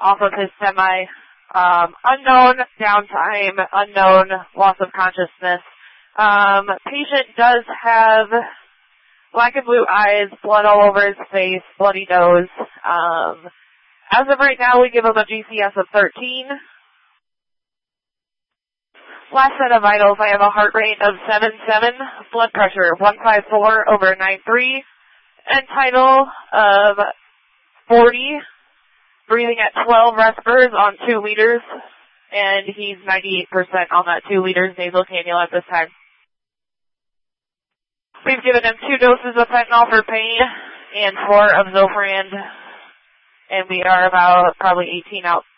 off of his semi. Unknown downtime, unknown loss of consciousness. Patient does have black and blue eyes, blood all over his face, bloody nose. As of right now, we give him a GCS of 13. Last set of vitals, I have a heart rate of 77, blood pressure 154/93, and tidal of 40, breathing at 12 respirs on 2 liters, and he's 98% on that 2 liters nasal cannula at this time. We've given him 2 doses of fentanyl for pain and 4 of Zofran, and we are about probably 18 out.